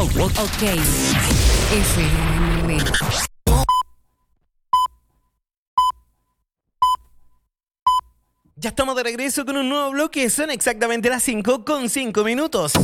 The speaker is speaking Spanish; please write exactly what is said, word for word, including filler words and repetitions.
Ok. F M B. Ya estamos de regreso con un nuevo bloque. Son exactamente las cinco con cinco minutos.